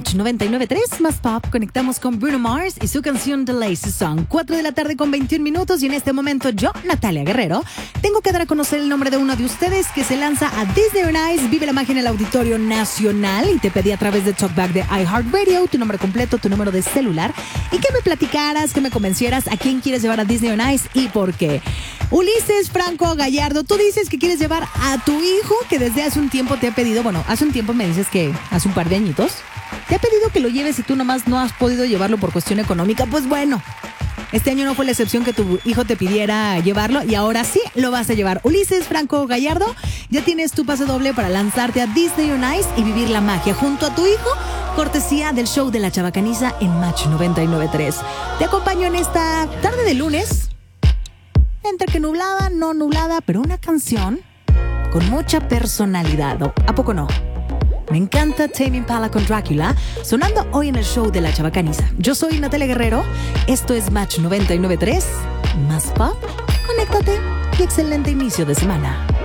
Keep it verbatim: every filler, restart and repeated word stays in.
Match noventa y nueve punto tres, más pop. Conectamos con Bruno Mars y su canción The Lazy Song. cuatro de la tarde con veintiún minutos y en este momento yo, Natalia Guerrero, tengo que dar a conocer el nombre de uno de ustedes que se lanza a Disney on Ice, vive la magia en el Auditorio Nacional, y te pedí a través de Talkback de iHeartRadio tu nombre completo, tu número de celular y que me platicaras, que me convencieras a quién quieres llevar a Disney on Ice y por qué. Ulises Franco Gallardo, tú dices que quieres llevar a tu hijo que desde hace un tiempo te ha pedido, bueno, hace un tiempo me dices que hace un par de añitos, te ha pedido que lo lleves y tú nomás no has podido llevarlo por cuestión económica. Pues bueno, este año no fue la excepción que tu hijo te pidiera llevarlo y ahora sí lo vas a llevar. Ulises Franco Gallardo, ya tienes tu pase doble para lanzarte a Disney on Ice y vivir la magia junto a tu hijo, cortesía del show de La Chabacaniza en Match noventa y nueve punto tres. Te acompaño en esta tarde de lunes, entre que nublada, no nublada, pero una canción con mucha personalidad. ¿A poco no? Me encanta Tame Impala con Drácula, sonando hoy en el show de La Chabacaniza. Yo soy Natalia Guerrero, esto es Match noventa y nueve punto tres, más pop, conéctate y excelente inicio de semana.